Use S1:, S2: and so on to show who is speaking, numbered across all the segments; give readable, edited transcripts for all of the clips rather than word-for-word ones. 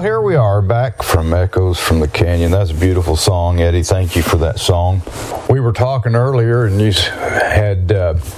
S1: here we are back from Echoes from the Canyon. That's a beautiful song, Eddie. Thank you for that song. We were talking earlier, and you had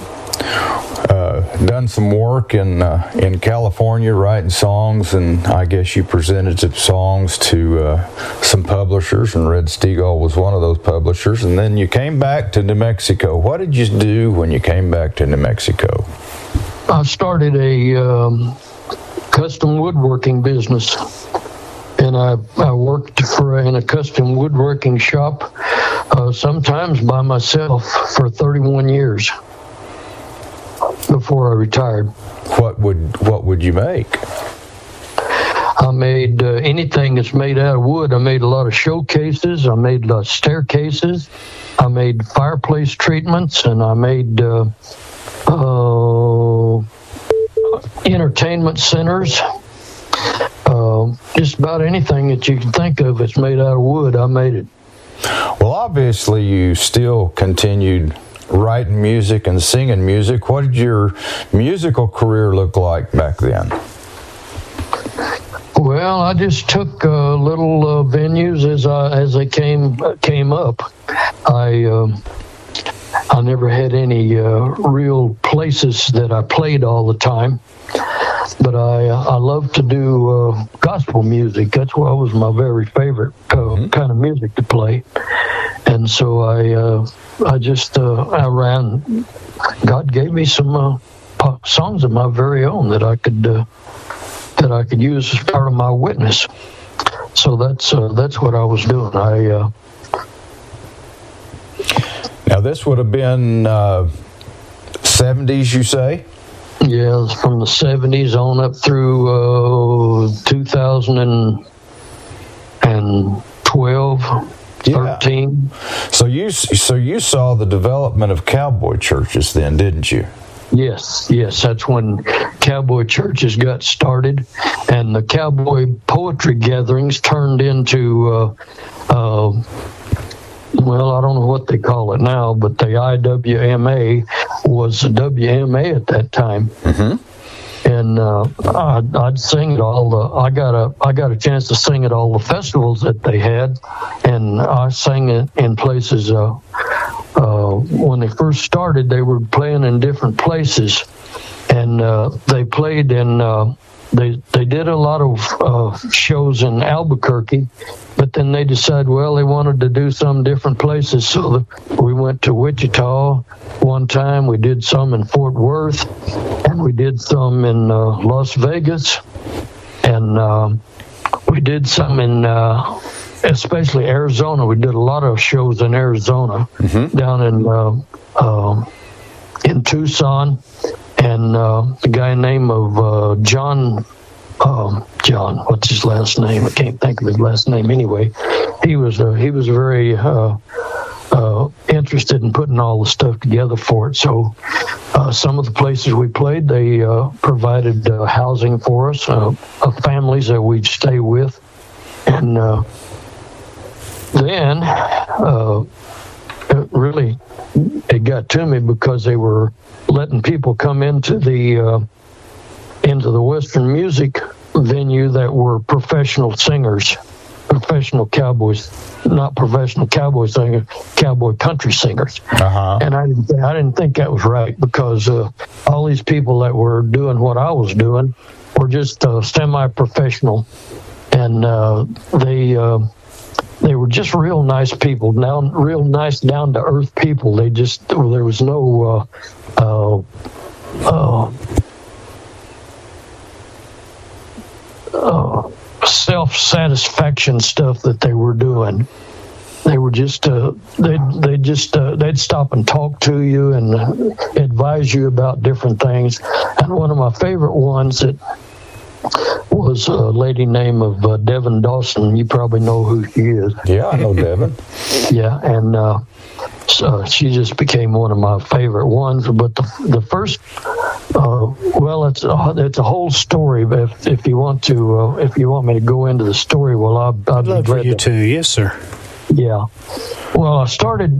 S1: done some work in California, writing songs, and I guess you presented some songs to some publishers, and Red Steagall was one of those publishers. And then you came back to New Mexico. What did you do when you came back to New Mexico?
S2: I started a custom woodworking business, and I worked in a custom woodworking shop, sometimes by myself, for 31 years before I retired.
S1: What would you make?
S2: I made anything that's made out of wood. I made a lot of showcases. I made a lot of staircases. I made fireplace treatments, and I made entertainment centers. Just about anything that you can think of that's made out of wood, I made it.
S1: Well, obviously you still continued writing music and singing music. What did your musical career look like back then?
S2: Well, I just took little venues as they came up. I never had any real places that I played all the time, but I love to do gospel music. That's what was my very favorite kind of music to play, and so I ran. God gave me some songs of my very own that I could use as part of my witness. So that's what I was doing.
S1: Now, this would have been 70s, you say?
S2: Yeah, it was from the 70s on up through 2012, 13.
S1: So you saw the development of cowboy churches then, didn't you?
S2: Yes, that's when cowboy churches got started, and the cowboy poetry gatherings turned into well, I don't know what they call it now, but the IWMA was the WMA at that time. Mm-hmm. And I'd sing at I got a chance to sing at all the festivals that they had, and I sang it in places. When they first started, they were playing in different places, and they played in. They did a lot of shows in Albuquerque, but then they decided, well, they wanted to do some different places. So we went to Wichita one time. We did some in Fort Worth, and we did some in Las Vegas, and we did some in especially Arizona. We did a lot of shows in Arizona, down in Tucson. And the guy named of John, what's his last name? I can't think of his last name. Anyway, he was very interested in putting all the stuff together for it. So some of the places we played, they provided housing for us, families that we'd stay with, and then it got to me because they were letting people come into the Western music venue that were professional singers, professional cowboys, not professional cowboy singers, cowboy country singers. Uh-huh. And I didn't think that was right, because all these people that were doing what I was doing were just semi-professional, and they were just real nice people, real nice, down-to-earth people. There was no self-satisfaction stuff that they were doing. They were just they'd stop and talk to you and advise you about different things. And one of my favorite ones that was a lady named of Devin Dawson. You probably know who she is.
S1: Yeah, I know Devin.
S2: Yeah, and so she just became one of my favorite ones. But the first, it's a whole story. But if you want me to go into the story, well, I'd
S3: love for you to. Yes, sir.
S2: Yeah. Well, I started.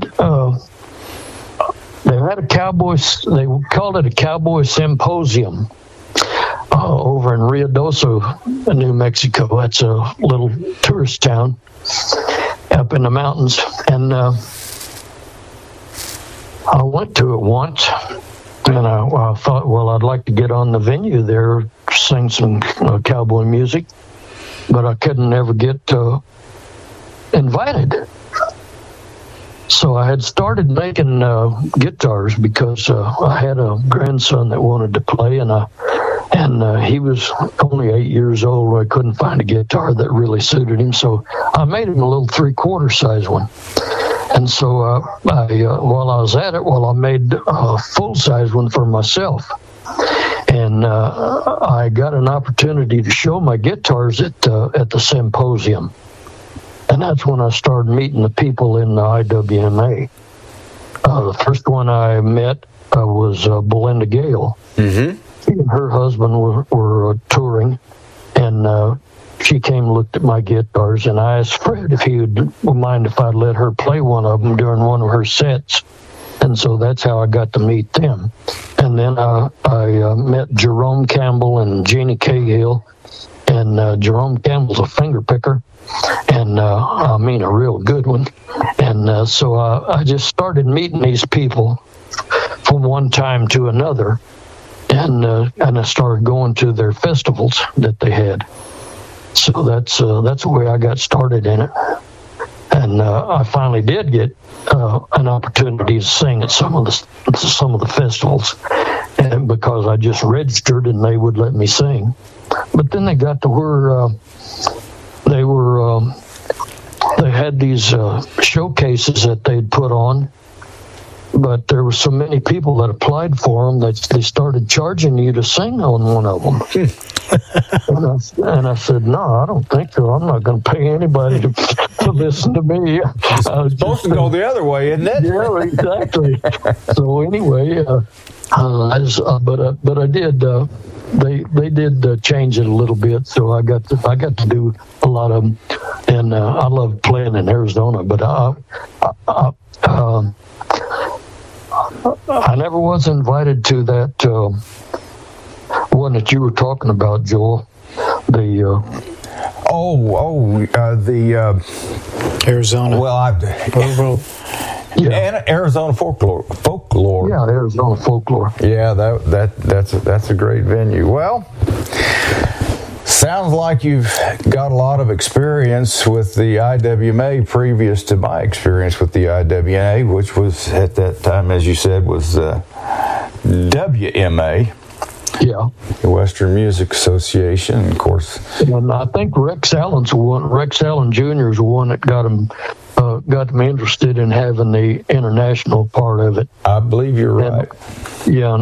S2: They had a cowboy. They called it a cowboy symposium. over in Ruidoso, New Mexico. That's a little tourist town up in the mountains. And I went to it once, and I thought, well, I'd like to get on the venue there, sing some cowboy music, but I couldn't ever get invited. So I had started making guitars because I had a grandson that wanted to play, and he was only 8 years old. I couldn't find a guitar that really suited him, so I made him a little 3/4 size one. And so while I was at it, I made a full size one for myself. And I got an opportunity to show my guitars at the symposium. And that's when I started meeting the people in the IWMA. The first one I met was Belinda Gale. Mm-hmm. She and her husband were touring, and she came and looked at my guitars, and I asked Fred if he would mind if I'd let her play one of them during one of her sets. And so that's how I got to meet them. And then I met Jerome Campbell and Jeannie Cahill, and Jerome Campbell's a finger picker. And I mean a real good one. And so I just started meeting these people from one time to another, and I started going to their festivals that they had. So that's the way I got started in it. And I finally did get an opportunity to sing at some of the festivals, and because I just registered and they would let me sing. But then they got to where they had these showcases that they'd put on, but there were so many people that applied for them that they started charging you to sing on one of them. and I said, no, I don't think so. I'm not going to pay anybody to listen to me.
S1: It's supposed to go the other way, isn't it?
S2: Yeah, exactly. So anyway, but I did. They did change it a little bit, so I got to do a lot of them, and I loved playing in Arizona. But I never was invited to that one that you were talking about, Joel. The
S3: Arizona.
S1: Well, yeah, Arizona folklore.
S2: Yeah, Arizona folklore.
S1: Yeah, that's a great venue. Well, sounds like you've got a lot of experience with the IWMA previous to my experience with the IWMA, which was at that time, as you said, was WMA.
S2: Yeah,
S1: the Western Music Association, of course.
S2: And I think Rex Allen Jr. is the one that got me interested in having the international part of it.
S1: I believe you're right.
S2: And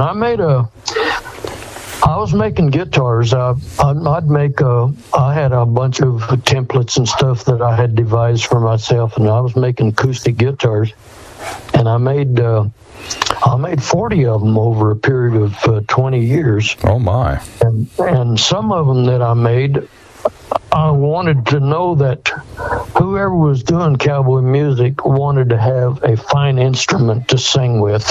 S2: I was making guitars. I had a bunch of templates and stuff that I had devised for myself, and I was making acoustic guitars, and I made 40 of them over a period of 20 years.
S1: Oh my!
S2: And some of them that I made, I wanted to know that whoever was doing cowboy music wanted to have a fine instrument to sing with.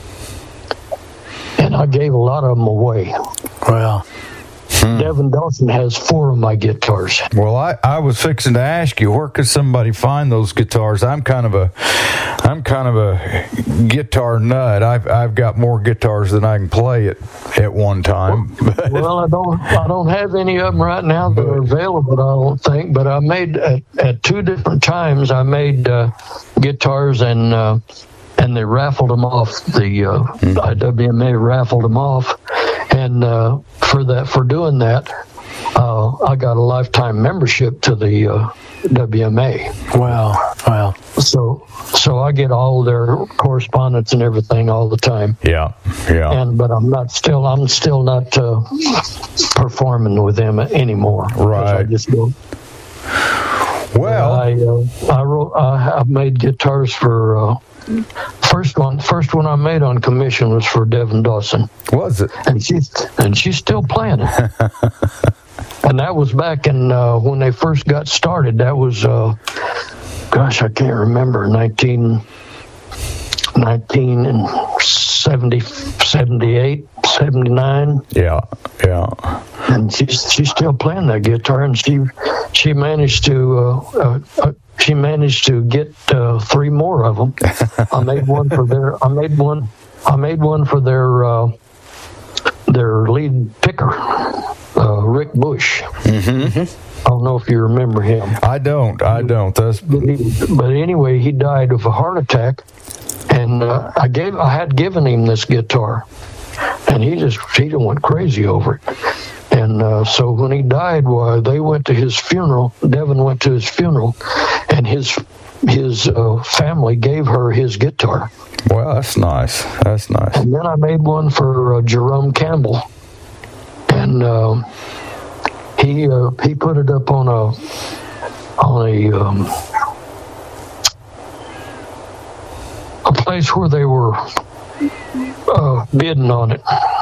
S2: And I gave a lot of them away.
S3: Well,
S2: Devin Dawson has 4 of my guitars.
S1: Well, I was fixing to ask you, where could somebody find those guitars? I'm kind of a guitar nut. I've got more guitars than I can play at one time.
S2: Well, I don't have any of them right now that are available, I don't think. But I made at 2 different times. I made guitars and they raffled them off. The IWMA raffled them off, and for doing that, I got a lifetime membership to the WMA.
S3: Wow.
S2: So I get all their correspondence and everything all the time.
S1: Yeah.
S2: But I'm still not performing with them anymore.
S1: Right.
S2: I just don't.
S1: Well,
S2: I made guitars for. First one I made on commission was for Devin Dawson.
S1: Was it?
S2: And she's still playing it. And that was back in when they first got started. That was, I can't remember, 1970, 78, 79.
S1: Yeah.
S2: and she's still playing that guitar, and she managed to get 3 more of them. I made one for their lead picker, Rick Bush. I don't know if you remember him.
S1: I don't.
S2: But anyway, he died of a heart attack, and I had given him this guitar, and he went crazy over it. And so when he died, they went to his funeral. Devin went to his funeral, and his family gave her his guitar.
S1: Well, that's nice.
S2: And then I made one for Jerome Campbell, and he put it up on a place where they were bidding on it.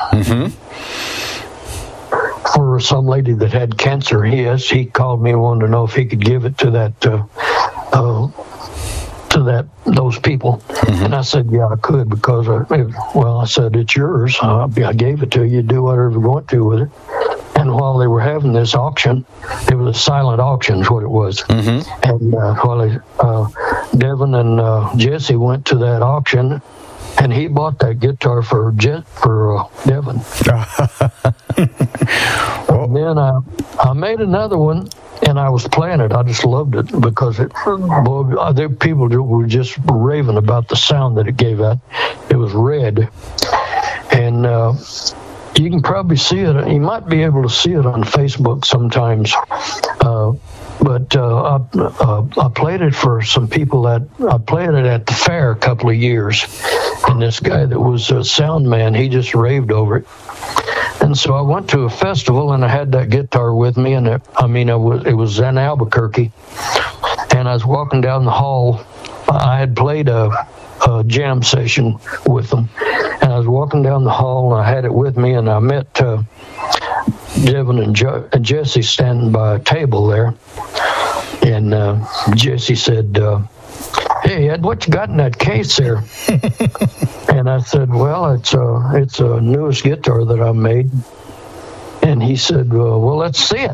S2: For some lady that had cancer. He called me and wanted to know if he could give it to those people. And I said, yeah, I could, because I said, it's yours. I gave it to you. Do whatever you want to with it. And while they were having this auction, it was a silent auction is what it was. And while Devin and Jesse went to that auction, and he bought that guitar for Devin. And then I made another one, and I was playing it. I just loved it because people were just raving about the sound that it gave out. It was red, and you can probably see it. You might be able to see it on Facebook sometimes. But I played it for some people I played it at the fair a couple of years, and this guy that was a sound man, he just raved over it. And so I went to a festival, and I had that guitar with me, and it was in Albuquerque, and I was walking down the hall. I had played a jam session with them, and I was walking down the hall, and I had it with me, and I met Devin and Jesse standing by a table there, and Jesse said, "Hey Ed, what you got in that case there?" And I said, "Well, it's a newest guitar that I made." And he said, "Well, let's see it."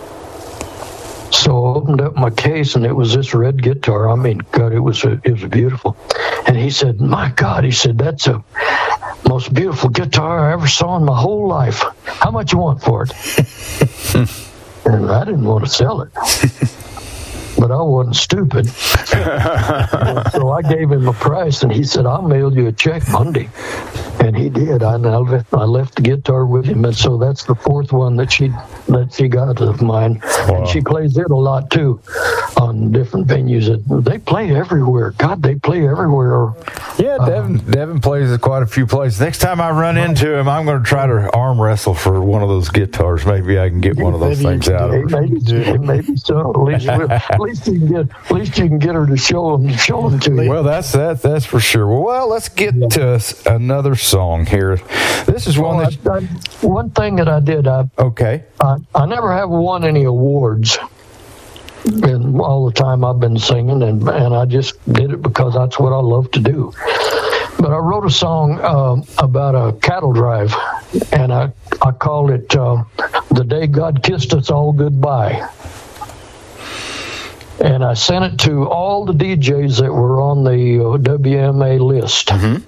S2: So I opened up my case, and it was this red guitar. I mean, God, it was beautiful. And he said, "My God," he said, "that's the most beautiful guitar I ever saw in my whole life. How much you want for it?" And I didn't want to sell it, but I wasn't stupid. So I gave him a price, and he said, "I'll mail you a check Monday." And he did. I left the guitar with him, and so that's the 4th one that she got of mine. Wow. And she plays it a lot too, on different venues. They play everywhere. God, they play everywhere.
S1: Yeah, Devin plays at quite a few places. Next time I run into him, I'm going to try to arm wrestle for one of those guitars. Maybe I can get one of those things out of her.
S2: Maybe so. At least you can get her to show them to you.
S1: Well, that's for sure. Well, let's get to another song here. This is one
S2: one thing that I did. I never have won any awards. And all the time I've been singing, and I just did it because that's what I love to do. But I wrote a song about a cattle drive, and I called it "The Day God Kissed Us All Goodbye." And I sent it to all the DJs that were on the WMA list.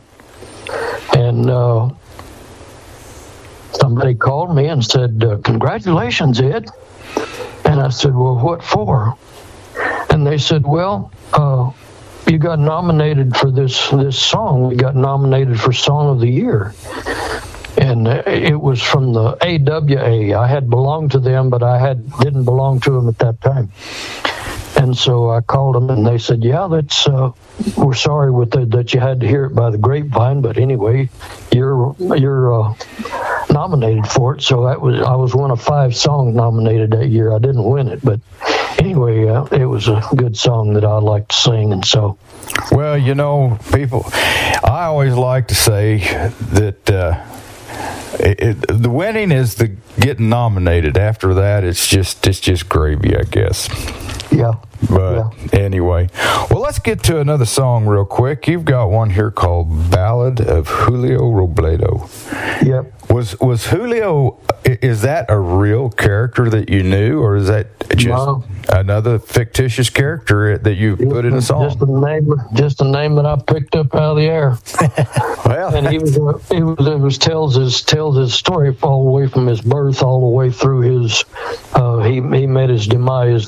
S2: And somebody called me and said, "Congratulations, Ed." And I said, "Well, what for?" And they said, "Well, you got nominated for this song. We got nominated for Song of the Year." And it was from the AWA. I had belonged to them, but I didn't belong to them at that time. And so I called them, and they said, "Yeah, that's we're sorry that you had to hear it by the grapevine, but anyway, you're nominated for it." So I was one of 5 songs nominated that year. I didn't win it, but anyway, it was a good song that I liked to sing, and so.
S1: Well, people, I always like to say that the winning is the getting nominated. After that, it's just gravy, I guess.
S2: Yeah.
S1: But anyway, well, let's get to another song real quick. You've got one here called Ballad of Julio Robledo.
S2: Yep.
S1: Was Julio, is that a real character that you knew, or is that just another fictitious character that you put in a song?
S2: Just a name that I picked up out of the air.
S1: Well,
S2: and he tells his story all the way from his birth all the way through his he met his demise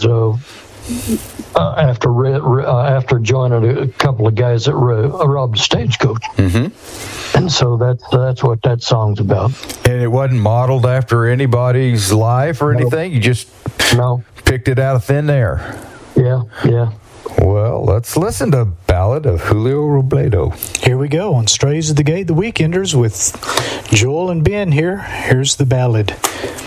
S2: after joining a couple of guys that robbed a stagecoach. Mm-hmm. And so that's what that song's about.
S1: And it wasn't modeled after anybody's life or anything? You just picked it out of thin air?
S2: Yeah.
S1: Well, let's listen to Ballad of Julio Robledo.
S3: Here we go on Strays of the Gate, the Weekenders with Joel and Ben here. Here's the ballad.